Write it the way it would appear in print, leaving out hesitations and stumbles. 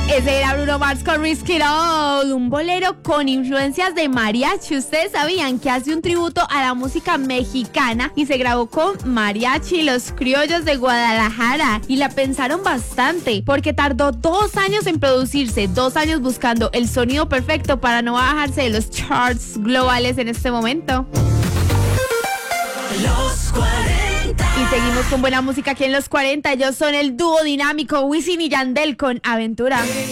Ese era Bruno Mars con Risk It All, un bolero con influencias de mariachi. ¿Ustedes sabían que hace un tributo a la música mexicana y se grabó con mariachi, los criollos de Guadalajara? Y la pensaron bastante porque tardó 2 años en producirse, 2 años buscando el sonido perfecto para no bajarse de los charts globales en este momento. Los 40. Y seguimos con buena música aquí en Los 40. Ellos son el dúo dinámico Wisin y Yandel con Aventura.